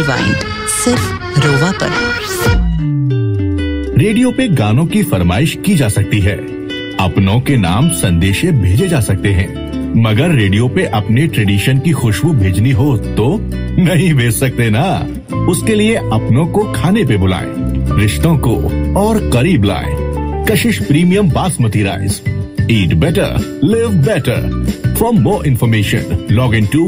Rewind, सिर्फ रोवा पर। रेडियो पे गानों की फरमाइश की जा सकती है, अपनों के नाम संदेशे भेजे जा सकते हैं, मगर रेडियो पे अपने ट्रेडिशन की खुशबू भेजनी हो तो नहीं भेज सकते ना। उसके लिए अपनों को खाने पे बुलाएं, रिश्तों को और करीब लाएं। कशिश premium basmati rice, eat better, live better. For more information, log into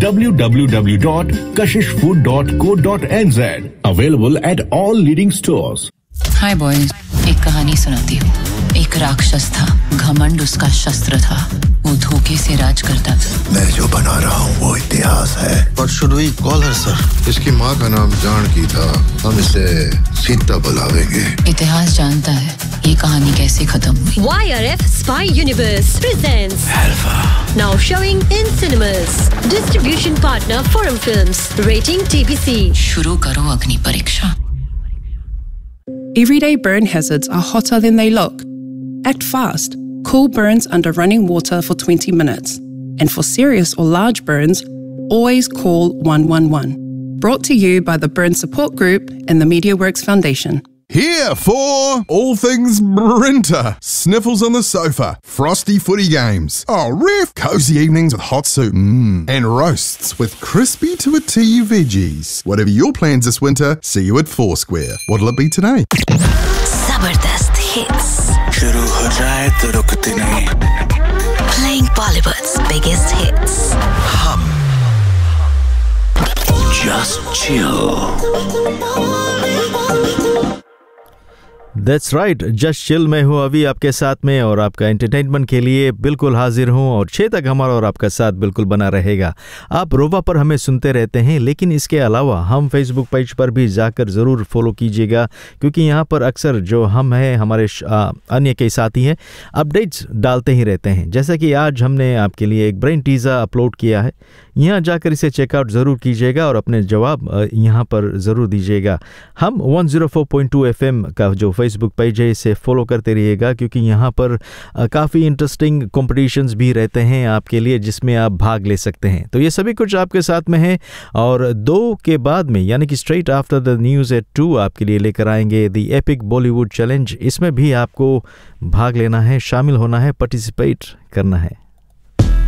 www.kashishfood.co.nz. Available at all leading stores. Hi boys, एक कहानी सुनाती हूँ। एक राक्षस था, घमंड उसका शस्त्र था, वो धोखे से राज करता था। मैं जो बना रहा हूँ वो इतिहास है। What should we call her, sir? इसकी माँ का नाम जानकी था, हम इसे सीता बुलावेंगे। इतिहास जानता है ये कहानी कैसे खत्म हुई। YRF Spy Universe presents Alpha. Now showing in cinemas. Distribution partner Forum Films. Rating TBC. शुरू करो अग्नि परीक्षा। Everyday burn hazards are hotter than they look. Act fast. Cool burns under running water for 20 minutes. And for serious or large burns, always call 111. Brought to you by the Burn Support Group and the MediaWorks Foundation. Here for all things Brinter. Sniffles on the sofa, frosty footy games. Oh, riff! Cozy evenings with hot soup. And roasts with crispy to a tea veggies. Whatever your plans this winter, see you at Foursquare. What'll it be today? Zabardast hits. शुरू हो जाए तो रुकते नहीं। Playing Bollywood's biggest hits. हम Just chill. That's right, just chill में हूँ अभी आपके साथ में और आपका एंटरटेनमेंट के लिए बिल्कुल हाजिर हूँ और 6 तक हमारा और आपका साथ बिल्कुल बना रहेगा। आप रोवा पर हमें सुनते रहते हैं, लेकिन इसके अलावा हम फेसबुक पेज पर भी जाकर ज़रूर फॉलो कीजिएगा, क्योंकि यहाँ पर अक्सर जो हम हैं हमारे अन्य कई साथी हैं अपडेट्स डालते ही रहते हैं। जैसा कि आज हमने आपके लिए एक ब्रेन टीज़र अपलोड किया है, यहाँ जाकर इसे चेकआउट ज़रूर कीजिएगा और अपने जवाब यहाँ पर ज़रूर दीजिएगा। हम 104.2 FM का जो फेसबुक पेज है इसे फॉलो करते रहिएगा, क्योंकि यहाँ पर काफ़ी इंटरेस्टिंग कॉम्पिटिशन्स भी रहते हैं आपके लिए जिसमें आप भाग ले सकते हैं। तो ये सभी कुछ आपके साथ में है और 2 के बाद में यानी कि straight after the news eight 2 आपके लिए लेकर आएंगे द एपिक बॉलीवुड चैलेंज। इसमें भी आपको भाग लेना है, शामिल होना है, पार्टिसिपेट करना है।